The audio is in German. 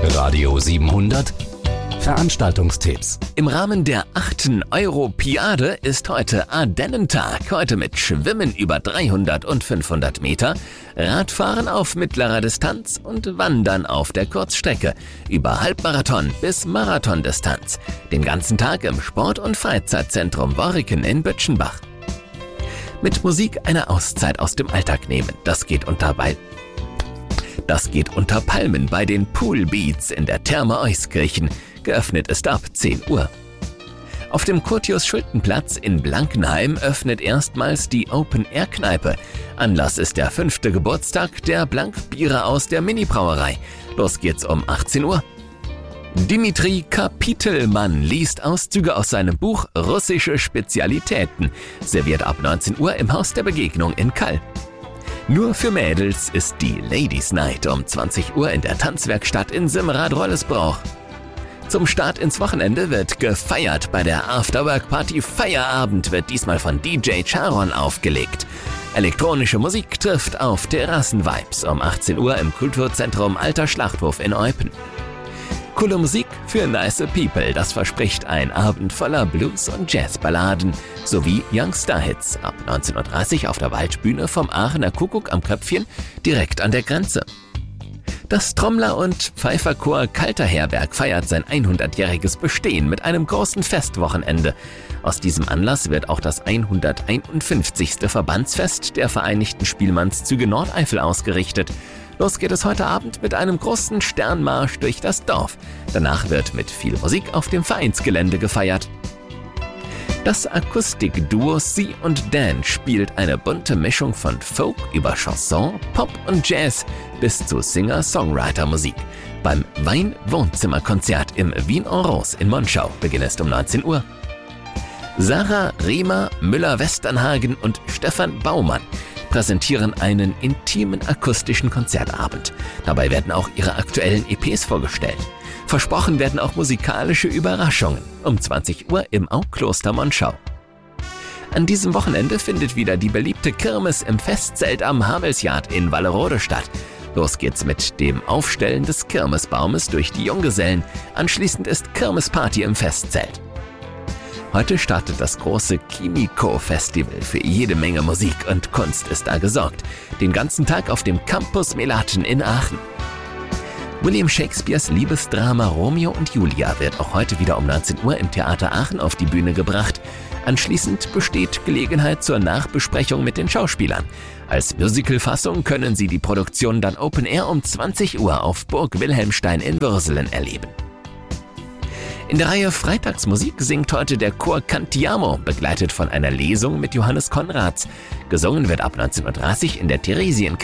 Radio 700 Veranstaltungstipps. Im Rahmen der 8. Europiade ist heute Ardennentag. Heute mit Schwimmen über 300 und 500 Meter, Radfahren auf mittlerer Distanz und Wandern auf der Kurzstrecke über Halbmarathon bis Marathondistanz. Den ganzen Tag im Sport- und Freizeitzentrum Worriken in Bütschenbach. Mit Musik eine Auszeit aus dem Alltag nehmen. Das geht unter Palmen bei den Poolbeats in der Therme Euskirchen. Geöffnet ist ab 10 Uhr. Auf dem Curtius-Schulten-Platz in Blankenheim öffnet erstmals die Open-Air-Kneipe. Anlass ist der 5. Geburtstag der Blankbiere aus der Mini-Brauerei. Los geht's um 18 Uhr. Dimitri Kapitelmann liest Auszüge aus seinem Buch Russische Spezialitäten. Serviert ab 19 Uhr im Haus der Begegnung in Kall. Nur für Mädels ist die Ladies Night um 20 Uhr in der Tanzwerkstatt in Simmerath-Rollesbruch. Zum Start ins Wochenende wird gefeiert. Bei der Afterwork-Party Feierabend wird diesmal von DJ Charon aufgelegt. Elektronische Musik trifft auf Terrassen-Vibes um 18 Uhr im Kulturzentrum Alter Schlachthof in Eupen. Coole Musik für nice people, das verspricht ein Abend voller Blues- und Jazzballaden sowie Youngstar-Hits ab 19.30 Uhr auf der Waldbühne vom Aachener Kuckuck am Köpfchen direkt an der Grenze. Das Trommler- und Pfeiferchor Kalter Herberg feiert sein 100-jähriges Bestehen mit einem großen Festwochenende. Aus diesem Anlass wird auch das 151. Verbandsfest der Vereinigten Spielmannszüge Nordeifel ausgerichtet. Los geht es heute Abend mit einem großen Sternmarsch durch das Dorf. Danach wird mit viel Musik auf dem Vereinsgelände gefeiert. Das Akustikduo Sie und Dan spielt eine bunte Mischung von Folk über Chanson, Pop und Jazz bis zu Singer-Songwriter-Musik. Beim Wein-Wohnzimmerkonzert im Wien en Rose in Monschau beginnt es um 19 Uhr. Sarah Rehmer, Müller-Westernhagen und Stefan Baumann präsentieren einen intimen akustischen Konzertabend. Dabei werden auch ihre aktuellen EPs vorgestellt. Versprochen werden auch musikalische Überraschungen um 20 Uhr im Aukloster Monschau. An diesem Wochenende findet wieder die beliebte Kirmes im Festzelt am Havelsjard in Wallerode statt. Los geht's mit dem Aufstellen des Kirmesbaumes durch die Junggesellen. Anschließend ist Kirmesparty im Festzelt. Heute startet das große Kimiko-Festival. Für jede Menge Musik und Kunst ist da gesorgt. Den ganzen Tag auf dem Campus Melaten in Aachen. William Shakespeares Liebesdrama Romeo und Julia wird auch heute wieder um 19 Uhr im Theater Aachen auf die Bühne gebracht. Anschließend besteht Gelegenheit zur Nachbesprechung mit den Schauspielern. Als Musicalfassung können Sie die Produktion dann Open Air um 20 Uhr auf Burg Wilhelmstein in Würselen erleben. In der Reihe Freitagsmusik singt heute der Chor Cantiamo, begleitet von einer Lesung mit Johannes Konrads. Gesungen wird ab 19.30 Uhr in der Theresienkirche.